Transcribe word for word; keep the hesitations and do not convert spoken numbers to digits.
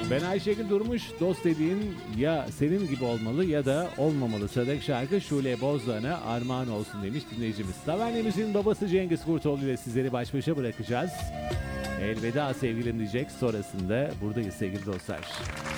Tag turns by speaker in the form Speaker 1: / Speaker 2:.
Speaker 1: Ben Ayşegül Durmuş, dost dediğin ya senin gibi olmalı ya da olmamalı. Sıradaki şarkı Şule Bozdoğan'a armağan olsun demiş dinleyicimiz. Tavernemizin babası Cengiz Kurtoğlu ile sizleri baş başa bırakacağız. Elveda sevgilim diyecek, sonrasında buradayız sevgili dostlar.